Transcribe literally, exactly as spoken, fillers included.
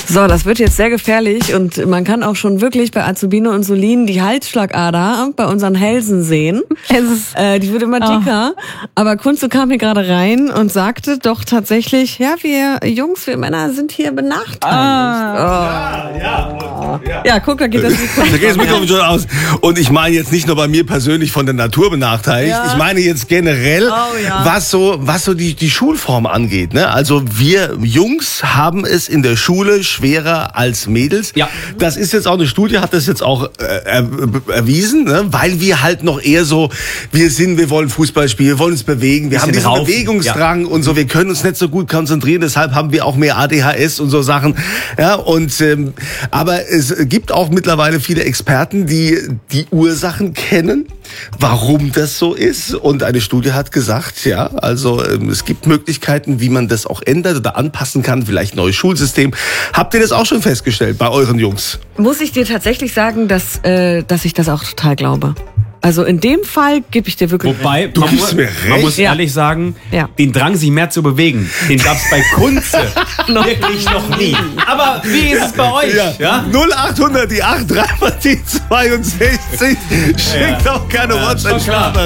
So, das wird jetzt sehr gefährlich und man kann auch schon wirklich bei Azubine und Solin die Halsschlagader bei unseren Hälsen sehen. Es ist, äh, die wird immer dicker. Oh. Aber Kunze kam hier gerade rein und sagte doch tatsächlich, ja, wir Jungs, wir Männer sind hier benachteiligt. Ah. Oh. Ja, ja, ja. ja, guck, da geht das Mikro. Da geht das Mikro schon aus. Und ich meine jetzt nicht nur bei mir persönlich von der Natur benachteiligt. Ja. Ich meine jetzt generell, oh, ja. was so, was so die, die Schulform angeht. Ne? Also wir Jungs haben es in der Schule schwerer als Mädels. Ja. Das ist jetzt auch eine Studie, hat das jetzt auch äh, er, erwiesen, ne? Weil wir halt noch eher so, wir sind, wir wollen Fußball spielen, wir wollen uns bewegen, wir haben diesen raufen. Bewegungsdrang ja. und so, wir können uns nicht so gut konzentrieren, deshalb haben wir auch mehr A D H S und so Sachen. Ja, und ähm, aber es gibt auch mittlerweile viele Experten, die die Ursachen kennen, warum das so ist. Und eine Studie hat gesagt, ja, also ähm, es gibt Möglichkeiten, wie man das auch ändert oder anpassen kann, vielleicht neues Schulsystem. Habt ihr das auch schon festgestellt bei euren Jungs? Muss ich dir tatsächlich sagen, dass, äh, dass ich das auch total glaube. Also in dem Fall gebe ich dir wirklich Wobei, recht. Du man, gibst mir recht. man muss ja. ehrlich sagen, ja. den Drang, sich mehr zu bewegen, den gab es bei Kunze wirklich noch nie. Aber wie ist es bei euch? Ja. Ja? null acht hundert, die acht, drei mal die zweiundsechzig. Schickt Ja. auch keine Ja, WhatsApp.